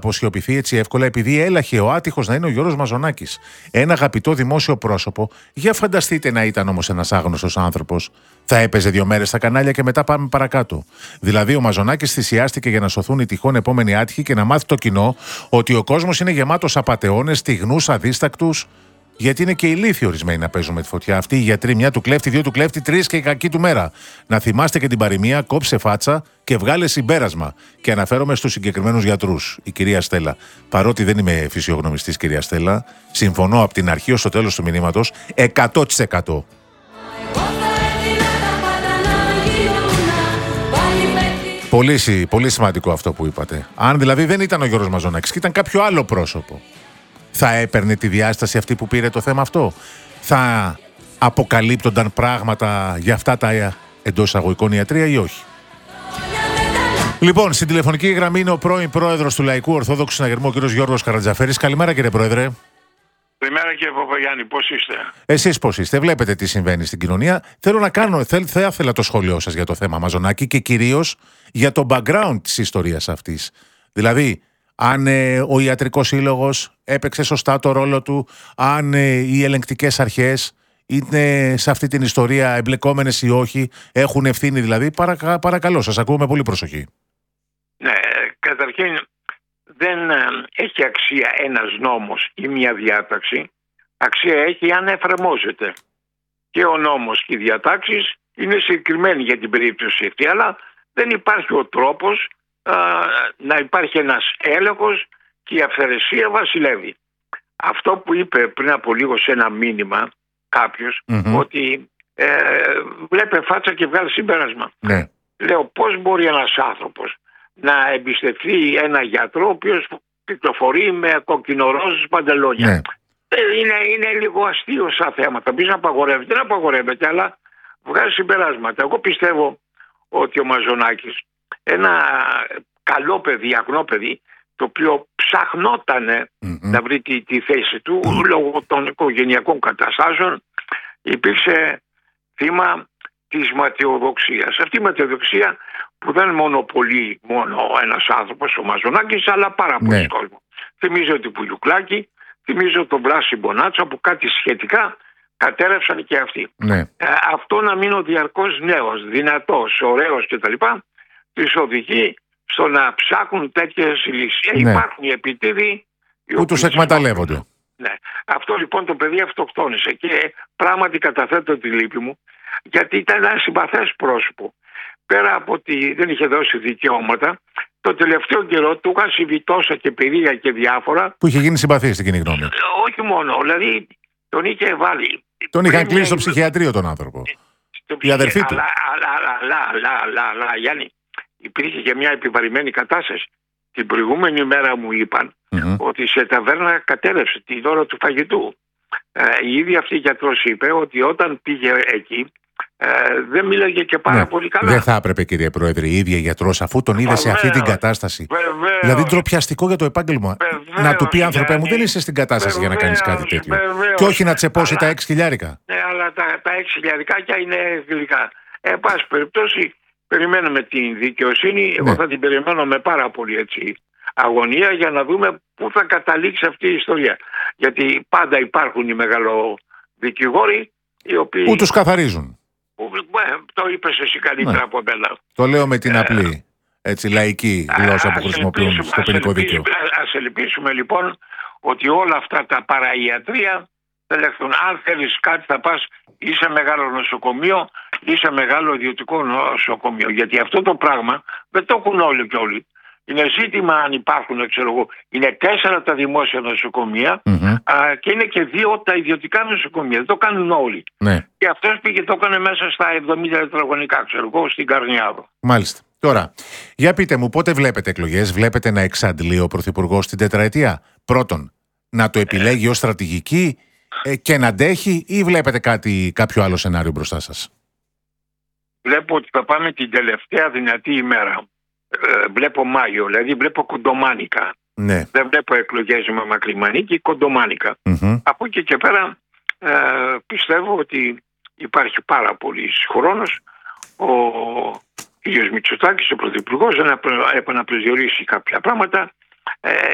αποσιωπηθεί έτσι εύκολα επειδή έλαχε ο άτυχος να είναι ο Γιώργος Μαζονάκης. Ένα αγαπητό δημόσιο πρόσωπο. Για φανταστείτε να ήταν όμως ένας άγνωστος άνθρωπος. Θα έπαιζε 2 μέρες στα κανάλια και μετά πάμε παρακάτω. Δηλαδή, ο Μαζονάκης θυσιάστηκε για να σωθούν οι τυχόν επόμενοι άτυχοι και να μάθει το κοινό ότι ο κόσμος είναι γεμάτος απατεώνες, στιγνούς, αδίστακτους. Γιατί είναι και ηλίθιοι ορισμένοι να παίζουν με τη φωτιά. Αυτοί οι γιατροί, 1 του κλέφτη, 2 του κλέφτη, 3 και η κακή του μέρα. Να θυμάστε και την παροιμία, κόψε φάτσα και βγάλε συμπέρασμα. Και αναφέρομαι στους συγκεκριμένους γιατρούς. Η κυρία Στέλλα. Παρότι δεν είμαι φυσιογνωμιστής, κυρία Στέλλα, συμφωνώ από την αρχή ως το τέλος του μηνύματος 100%. Πολύ σημαντικό αυτό που είπατε. Αν δηλαδή δεν ήταν ο Γιώργος Μαζονάκης και ήταν κάποιο άλλο πρόσωπο, θα έπαιρνε τη διάσταση αυτή που πήρε το θέμα αυτό? Θα αποκαλύπτονταν πράγματα για αυτά τα εντός εισαγωγικών ιατρεία ή όχι? Λοιπόν, στην τηλεφωνική γραμμή είναι ο πρώην πρόεδρος του Λαϊκού Ορθόδοξου Συναγερμού, ο κ. Γιώργος Καρατζαφέρης. Καλημέρα, κύριε Πρόεδρε. Καλημέρα, κύριε Παπαγιάννη, πώς είστε? Εσείς πώς είστε? Βλέπετε τι συμβαίνει στην κοινωνία. Θα ήθελα το σχόλιο σας για το θέμα Μαζονάκη και κυρίως για το background της ιστορίας αυτής. Δηλαδή, αν ο ιατρικός σύλλογος έπαιξε σωστά το ρόλο του, αν οι ελεγκτικές αρχές είναι σε αυτή την ιστορία εμπλεκόμενες ή όχι, έχουν ευθύνη δηλαδή. Παρακαλώ, σας ακούω με πολύ προσοχή. Ναι, καταρχήν δεν έχει αξία ένας νόμος ή μια διάταξη. Αξία έχει αν εφαρμόζεται. Και ο νόμος και οι διατάξεις είναι συγκεκριμένοι για την περίπτωση αυτή, αλλά δεν υπάρχει ο τρόπος να υπάρχει ένας έλεγχος και η αυθαιρεσία βασιλεύει. Αυτό που είπε πριν από λίγο σε ένα μήνυμα κάποιος, ότι βλέπε φάτσα και βγάλει συμπέρασμα. Ναι. Λέω, πώς μπορεί ένας άνθρωπος να εμπιστευτεί ένα γιατρό ο οποίος κυκλοφορεί με κοκκινοροζ παντελόνια? Ναι. Είναι λίγο αστείο σαν θέμα. Θα πεις να απαγορεύεται, δεν απαγορεύεται, αλλά βγάζει συμπεράσματα. Εγώ πιστεύω ότι ο Μαζονάκης, ένα καλό παιδί, αγνό παιδί, το οποίο ψαχνότανε να βρει τη θέση του λόγω των οικογενειακών καταστάσεων, υπήρξε θύμα της ματαιοδοξίας. Αυτή η ματαιοδοξία που δεν μονοπολεί μόνο ένας άνθρωπος, ο Μαζονάκης, αλλά πάρα πολλοί κόσμοι. Θυμίζω την Πουλιουκλάκη, θυμίζω τον Βλάση Μπονάτσα, που κάτι σχετικά κατέρευσαν και αυτοί. Ναι. Αυτό να μείνει ο διαρκώς νέος, δυνατός, ωραίος κτλ. Τις οδηγεί στο να ψάχνουν τέτοιες λύσεις. Ναι. Υπάρχουν οι επιτίδοι που τους εκμεταλλεύονται. Ναι. Αυτό λοιπόν το παιδί αυτοκτόνησε και πράγματι καταθέτω τη λύπη μου, γιατί ήταν ένα συμπαθές πρόσωπο. Πέρα από ότι δεν είχε δώσει δικαιώματα, το τελευταίο καιρό του είχαν συμβεί τόσα και περία και διάφορα. Που είχε γίνει συμπαθή στην κοινή γνώμη. Όχι μόνο, δηλαδή τον είχε βάλει. Τον είχαν κλείσει στο ψυχιατρίο τον άνθρωπο. Η αδερφή του. Αλλά Γιάννη, υπήρχε και μια επιβαρημένη κατάσταση. Την προηγούμενη μέρα μου είπαν ότι σε ταβέρνα κατέρευσε την ώρα του φαγητού. Η ίδια αυτή γιατρός είπε ότι όταν πήγε εκεί δεν μίλαγε και πάρα πολύ καλά. Δεν θα έπρεπε, κύριε Πρόεδρε, η ίδια γιατρός, αφού τον είδε σε αυτή την κατάσταση. Δηλαδή ντροπιαστικό για το επάγγελμα. Να του πει, άνθρωπε μου, δεν είσαι στην κατάσταση για να κάνεις κάτι τέτοιο. Και όχι να τσεπώσει τα 6 χιλιάρικα. Ναι, αλλά τα 6 χιλιάρικάκια είναι γλυκά. Εν πάση περιπτώσει, περιμένουμε την δικαιοσύνη. Εγώ θα την περιμένω με πάρα πολύ αγωνία για να δούμε πού θα καταλήξει αυτή η ιστορία. Γιατί πάντα υπάρχουν οι μεγαλοδικηγόροι οι οποίοι... Που τους καθαρίζουν. Το είπες εσύ καλύτερα από μένα. Το λέω με την απλή, λαϊκή γλώσσα που χρησιμοποιούν στο ποινικό δίκαιο. Ας ελπίσουμε λοιπόν ότι όλα αυτά τα παραϊατρία θα λεχθούν. Αν θέλεις κάτι θα πας ή σε μεγάλο νοσοκομείο ή σε μεγάλο ιδιωτικό νοσοκομείο. Γιατί αυτό το πράγμα δεν το έχουν όλοι και όλοι. Είναι ζήτημα αν υπάρχουν, ξέρω εγώ, είναι 4 τα δημόσια νοσοκομεία και είναι και 2 τα ιδιωτικά νοσοκομεία. Δεν το κάνουν όλοι. Ναι. Και αυτός πήγε το έκανε μέσα στα 70 τετραγωνικά, ξέρω εγώ, στην Καρνιάδο. Μάλιστα. Τώρα, για πείτε μου, πότε βλέπετε εκλογές, βλέπετε να εξαντλεί ο Πρωθυπουργός την τετραετία? Πρώτον, να το επιλέγει ως στρατηγική και να αντέχει, ή βλέπετε κάποιο άλλο σενάριο μπροστά σας? Βλέπω ότι θα πάμε την τελευταία δυνατή ημέρα. Βλέπω Μάιο, δηλαδή βλέπω κοντομάνικα. Ναι. Δεν βλέπω εκλογές με Μακριμανίκη, κοντομάνικα. Από εκεί και πέρα πιστεύω ότι υπάρχει πάρα πολύ χρόνος. Ο κ. Μητσοτάκης, ο Πρωθυπουργός, δεν επαναπροσδιορίσει κάποια πράγματα.